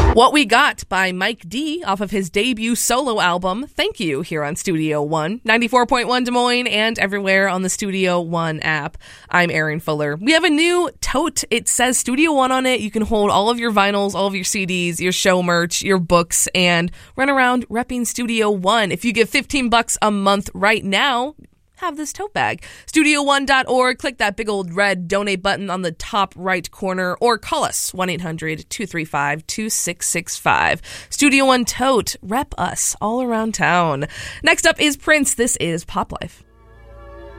What We Got by Mike D off of his debut solo album, Thank You, here on Studio One, 94.1 Des Moines, and everywhere on the Studio One app. I'm Erin Fuller. We have a new tote. It says Studio One on it. You can hold all of your vinyls, all of your CDs, your show merch, your books, and run around repping Studio One. If you give $15 a month right now, have this tote bag. Studio1.org. Click that big old red donate button on the top right corner or call us 1-800-235-2665. Studio One tote. Rep us all around town. Next up is Prince. This is Pop Life.